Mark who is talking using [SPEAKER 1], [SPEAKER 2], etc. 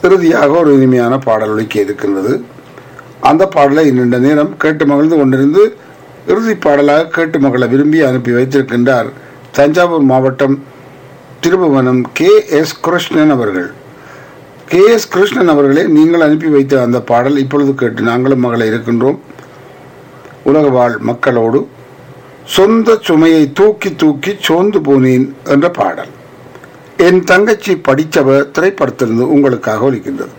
[SPEAKER 1] இறுதியாக ஒரு இனிமையான பாடல் ஒலிக்க இருக்கின்றது. அந்த பாடலை நீண்ட நேரம் கேட்டு மகிழ்ந்து கொண்டிருந்து இறுதி பாடலாக கேட்டு மகளை விரும்பி அனுப்பி வைத்திருக்கின்றார் தஞ்சாவூர் மாவட்டம் திருபுவனம் KS கிருஷ்ணன் அவர்கள். KS கிருஷ்ணன் அவர்களே, நீங்கள் அனுப்பி வைத்த அந்த பாடல் இப்பொழுது கேட்டு நாங்களும் மகளை இருக்கின்றோம். உலக வாழ் மக்களோடு சொந்த சுமையை தூக்கி தூக்கி சோர்ந்து போனேன் என்ற பாடல் என் தங்கச்சி படித்தவ திரைப்படத்திலிருந்து உங்களுக்காக ஒலிக்கின்றது.